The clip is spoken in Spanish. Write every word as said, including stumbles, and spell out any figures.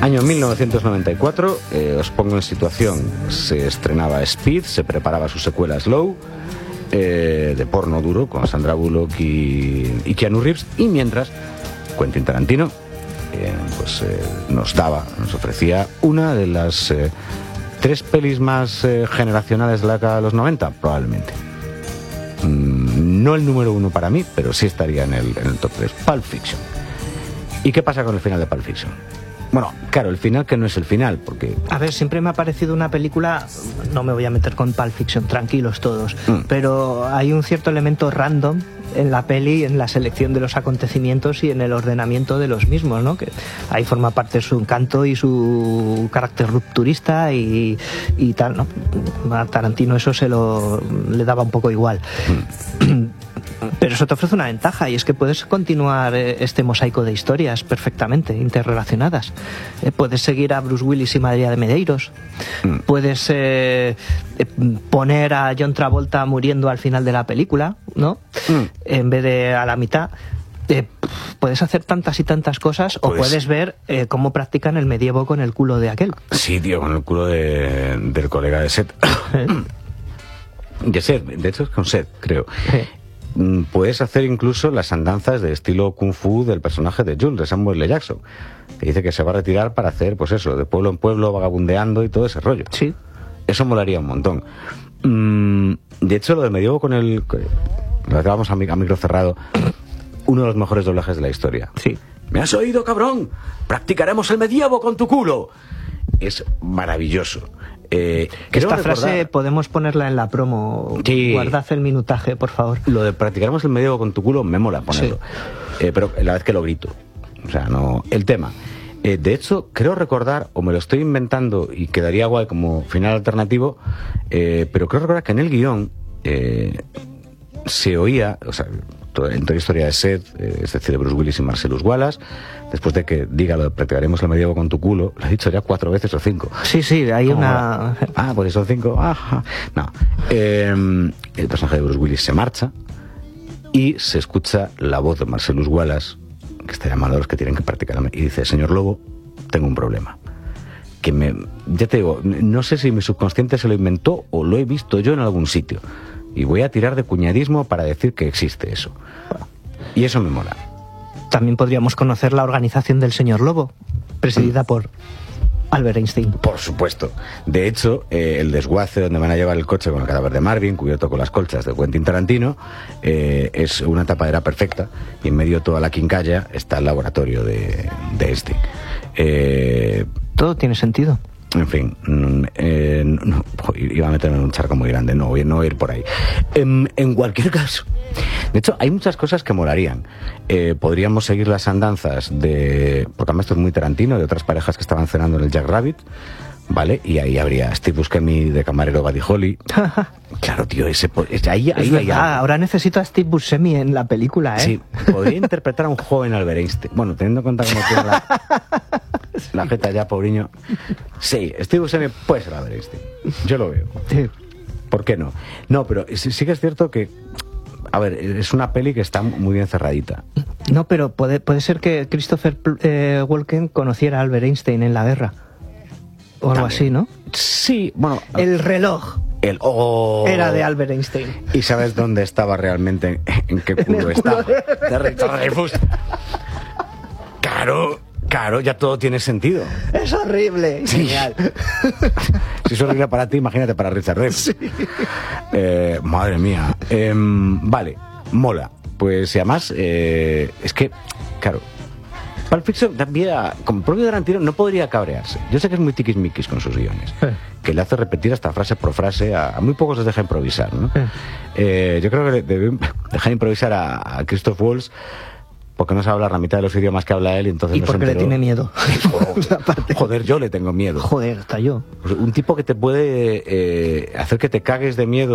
Año mil novecientos noventa y cuatro, eh, os pongo en situación, se estrenaba Speed, se preparaba su secuela Slow, eh, de porno duro, con Sandra Bullock y, y Keanu Reeves, y mientras Quentin Tarantino eh, pues, eh, nos daba, nos ofrecía una de las eh, tres pelis más eh, generacionales de la década de los noventa, probablemente. Mm, no el número uno para mí, pero sí estaría en el, en el top tres, Pulp Fiction. ¿Y qué pasa con el final de Pulp Fiction? Bueno, claro, el final que no es el final, porque... A ver, siempre me ha parecido una película, no me voy a meter con Pulp Fiction, tranquilos todos, mm. pero hay un cierto elemento random en la peli, en la selección de los acontecimientos y en el ordenamiento de los mismos, ¿no? Que ahí forma parte su encanto y su carácter rupturista y, y tal, ¿no? A Tarantino eso se lo le daba un poco igual. Mm. Pero eso te ofrece una ventaja, y es que puedes continuar este mosaico de historias perfectamente interrelacionadas. Eh, puedes seguir a Bruce Willis y María de Medeiros. Mm. Puedes eh, poner a John Travolta muriendo al final de la película, ¿no? Mm. En vez de a la mitad. Eh, puedes hacer tantas y tantas cosas, pues, o puedes ver eh, cómo practican el medievo con el culo de aquel. Sí, tío, con el culo de, del colega de Seth. ¿Eh? De Seth, de hecho es con Seth, creo. ¿Eh? Puedes hacer incluso las andanzas de estilo kung fu del personaje de Jules, de Samuel L. Jackson, que dice que se va a retirar para hacer, pues eso, de pueblo en pueblo, vagabundeando y todo ese rollo. Sí. Eso molaría un montón. Mm, de hecho, lo de medievo con el... Lo acabamos a, a micro cerrado. Uno de los mejores doblajes de la historia. Sí. ¿Me has oído, cabrón? Practicaremos el medievo con tu culo. Es maravilloso. Eh, Esta recordar... frase podemos ponerla en la promo. Sí. Guardad el minutaje, por favor. Lo de practicaremos el medievo con tu culo me mola ponerlo. Sí. Eh, pero la vez que lo grito. O sea, no... El tema. Eh, de hecho, creo recordar, o me lo estoy inventando y quedaría guay como final alternativo, eh, pero creo recordar que en el guión eh, se oía, o sea, toda, en toda la historia de Seth, eh, es decir, de Bruce Willis y Marcellus Wallace, después de que diga lo de practicaremos el medievo con tu culo, lo he dicho ya cuatro veces o cinco. Sí, sí, hay ¿Cómo una... Va? Ah, pues son cinco. Ajá. No. Eh, el personaje de Bruce Willis se marcha y se escucha la voz de Marcellus Wallace, que está llamando a los que tienen que practicar, y dice: señor Lobo, tengo un problema. Que me... Ya te digo, no sé si mi subconsciente se lo inventó o lo he visto yo en algún sitio. Y voy a tirar de cuñadismo para decir que existe eso. Y eso me mola. También podríamos conocer la organización del señor Lobo, presidida por Albert Einstein. Por supuesto. De hecho, eh, el desguace donde van a llevar el coche con el cadáver de Marvin, cubierto con las colchas de Quentin Tarantino, eh, es una tapadera perfecta, y en medio de toda la quincalla está el laboratorio de, de Einstein. Eh, Todo tiene sentido. En fin, eh, no, iba a meterme en un charco muy grande, no voy, no voy a ir por ahí. En, en cualquier caso, de hecho, hay muchas cosas que molarían. Eh, podríamos seguir las andanzas de, porque además esto es muy Tarantino, de otras parejas que estaban cenando en el Jack Rabbit, ¿vale? Y ahí habría Steve Buscemi de camarero Buddy Holly. Claro, tío, ese, ahí, ahí es verdad, hay ahora necesito a Steve Buscemi en la película, ¿eh? Sí, podría interpretar a un joven Albert Einstein. Bueno, teniendo en cuenta cómo tiene la, la jeta ya, pobriño. Sí, Steve Buscemi puede ser Albert Einstein. Yo lo veo. Sí. ¿Por qué no? No, pero sí, sí que es cierto que... A ver, es una peli que está muy bien cerradita. No, pero puede, puede ser que Christopher eh, Walken conociera a Albert Einstein en la guerra. O algo así, ¿no? Sí, bueno... El reloj. El oh, era de Albert Einstein. ¿Y sabes dónde estaba realmente? ¿En qué culo en estaba? De Richard Dreyfuss. Claro, claro, ya todo tiene sentido. Es horrible. Sí. Genial. Si es horrible para ti, imagínate para Richard Dreyfuss. Sí. Eh, madre mía. Eh, vale, mola. Pues y además, eh, es que, claro... Pulp Fiction también, como propio Tarantino, no podría cabrearse. Yo sé que es muy tiquismiquis con sus guiones, eh. que le hace repetir hasta frase por frase, a, a muy pocos les deja improvisar, ¿no? Eh. Eh, yo creo que deben dejar improvisar a, a Christoph Waltz, porque no sabe hablar la mitad de los idiomas que habla él, y entonces y no porque se le tiene miedo. Joder, yo le tengo miedo. Joder, hasta yo. Un tipo que te puede eh, hacer que te cagues de miedo